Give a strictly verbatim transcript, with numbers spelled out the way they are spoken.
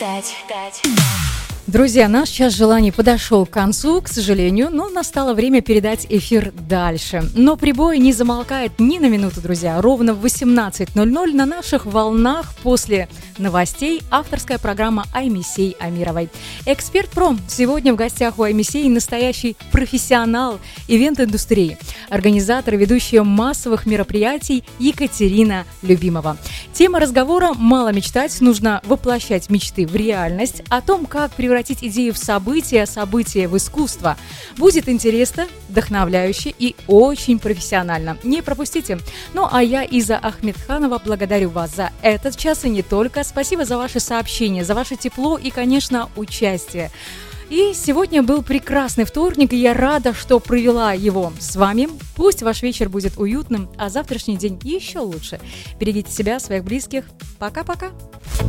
пять, пять. Друзья, наш час желаний подошел к концу, к сожалению, но настало время передать эфир дальше. Но прибой не замолкает ни на минуту, друзья. Ровно в восемнадцать ноль ноль на наших волнах после новостей авторская программа Аймисей Амировой. Эксперт Про. Сегодня в гостях у Аймисей настоящий профессионал ивент-индустрии, организатор и ведущая массовых мероприятий Екатерина Любимова. Тема разговора «Мало мечтать, нужно воплощать мечты в реальность», о том, как превратить идею в событие, событие в искусство. Будет интересно, вдохновляюще и очень профессионально. Не пропустите. Ну а я, Иза Ахмедханова, благодарю вас за этот час и не только. Спасибо за ваши сообщения, за ваше тепло и, конечно, участие. И сегодня был прекрасный вторник, и я рада, что провела его с вами. Пусть ваш вечер будет уютным, а завтрашний день еще лучше. Берегите себя, своих близких. Пока-пока.